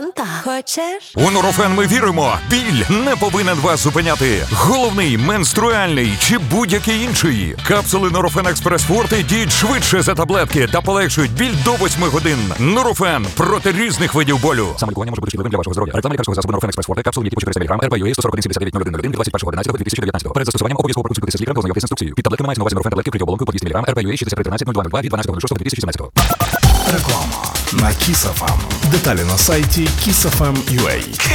Фанта. Хочеш? У Нурофен ми віримо. Біль не повинен вас зупиняти. Головний, менструальний чи будь-який інший. Капсули Нурофен Експрес Форте діють швидше за таблетки та полегшують біль до 8 годин. Нурофен проти різних видів болю. Саме лікування може бути шкідливим для вашого здоров'я. Реклама лікарського засобу Нурофен Експрес Форте, капсули, які по 400 мг, РП-ЮА 141-79-01 від 21.11.2019. Перед застосуванням обов'язково проконсультуйтеся з лікарем та ознайомитися з інструкцією. Під таблетками мається на увазі Нурофен таблетки критіоболонкою по 200 мг, РП-ЮА 6313-0202 від 12.06.2017. Реклама на Kiss FM. Деталі на сайті kissfm.ua.